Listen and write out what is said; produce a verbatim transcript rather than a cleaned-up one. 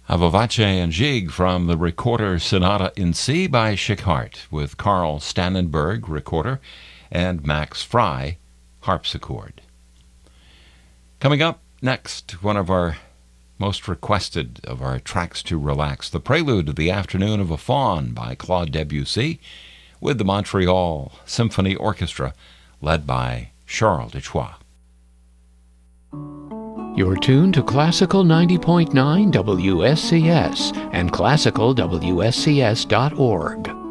A Vivace and Gigue from the Recorder Sonata in C by Schickhardt, with Carl Stannenberg, recorder, and Max Fry, harpsichord. Coming up next, one of our most requested of our tracks to relax, the prelude to the Afternoon of a Faun by Claude Debussy, with the Montreal Symphony Orchestra, led by Charles Dechois. You're tuned to Classical ninety point nine W S C S and classical W S C S dot org.